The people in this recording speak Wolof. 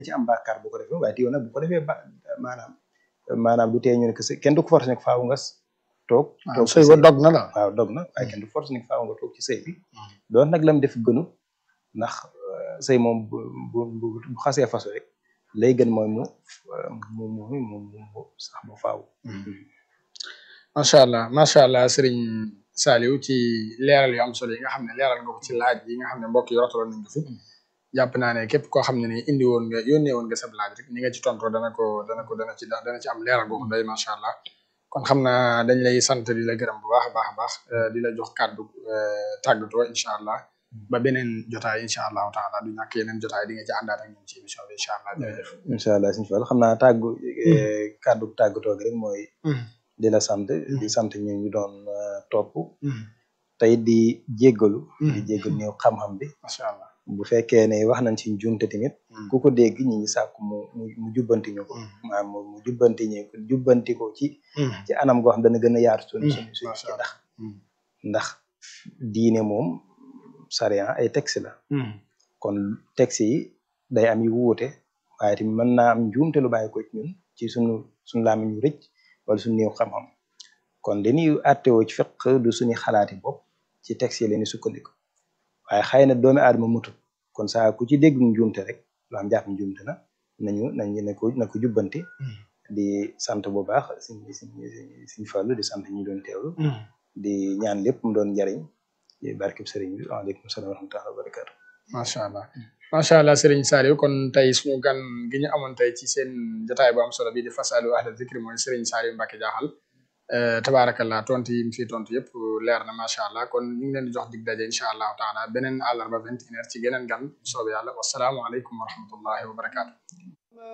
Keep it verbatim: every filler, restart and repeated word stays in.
ci am bàkkaar bu ko defee waaye teew nag bu ko defee ba maanaam maanaam du tee ñu ne que kenn du ko forcé nag faaw nga toog waaw sëy ba dog na la waaw dog na waaye kenn du forcé nag faaw nga toog ci sëy bi doon nag lam def gënu ndax sëy moom bu bu bu xasee faso rek lay gën mooy mu mu mu mu mu sax ba faaw. macha allah macha allah Serigne Saliou ci leeral yu am solo yi nga xam ne leeral nga ko ci laaj yi nga xam ne mbokk yi rotaloon nañ ko fi jàpp naa ne képp koo xam ne ni indi woon nga yónnee woon nga sab laaj rek ni nga ci tontoo dana ko dana ko dana ci dana ci am leeral boo ko doy macha allah kon xam naa dañ lay sant di la gërëm bu baax a baax a baax di la jox kàddu tàggatoo incha allah ba beneen jotaay incha allahu taala du ñàkk yeneen jotaay di nga ci àndaat ak ñun ci émission bi incha allah jërëjëf. incha allah suñu Fall xam naa tàggu kàddu tàggatoo gi rek mooy. di la sant di sant ñu ñu doon topp. tey di jéggalu. di jéggalu néew xam-xam bi. macha allah bu fekkee ne wax nañ ci njuumte tamit. ku ko dégg ñi ngi sàkk mu mu jubbanti ñu ko. maanaam mu jubbanti ñu ko jubbanti ko ci. ci anam goo xam dana gën a yaatu suñu suñu suñu ci ndax. ndax diine moom. sariya ay texte la kon texte yi day am yu wuute waaye tamit mën naa am njuumte lu bàyyi ko ci ñun ci sunu suñu laami ñu rëcc wala suñu néew xam-xam kon dañuy àttewoo ci fiq du suñu xalaati bopp ci texte yi leen sukkandiku waaye xëy na doomi aadama mutut kon saa ku ci dégg njuumte rek lu am jàpp njuumte na nañu nañu ne ko na ko jubbanti di sant bu baax siñ siñ siñ Fallu di sant ñu doon teewlu di ñaan lépp mu doon njariñ barkeb sëriñ bi waaleykum salaam wa rahmatulah wa barakaatu. macha allah macha allah Serigne Saliou kon tey suñu gan gi ñu amoon tey ci seen jotaay bu am solo bi di fasalu ahla zikri mooy Serigne Saliou Mbacké Diakhal tabaarakallah tontu yi mu fi tontu yëpp leer na macha allah kon ñu ngi leen di jox dig daje incha allahu taala beneen àllarba vingt et une heures ci geneen gan soobee yàlla wasalaamualeykum wa rahmatullahi wa barakaatu.